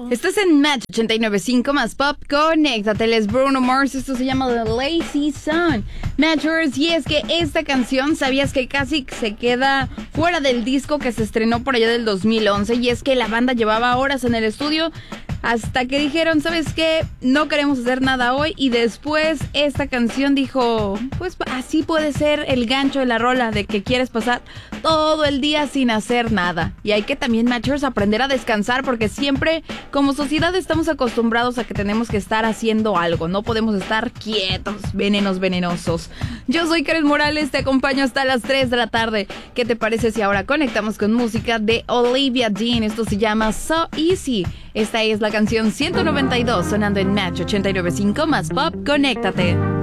Estás en Match 89.5 más Pop. Conéctate, él es Bruno Mars. Esto se llama The Lazy Sun. Matchers, y es que esta canción, ¿sabías que casi se queda fuera del disco que se estrenó por allá del 2011? Y es que la banda llevaba horas en el estudio hasta que dijeron, ¿sabes qué? No queremos hacer nada hoy. Y después esta canción dijo, pues así puede ser el gancho de la rola, de que quieres pasar todo el día sin hacer nada. Y hay que también, Matchers, aprender a descansar, porque siempre como sociedad estamos acostumbrados a que tenemos que estar haciendo algo. No podemos estar quietos, venenos venenosos. Yo soy Karen Morales, te acompaño hasta las 3 de la tarde. ¿Qué te parece si ahora conectamos con música de Olivia Dean? Esto se llama So Easy. Esta es la canción 192 sonando en Match 89.5 más Pop. Conéctate.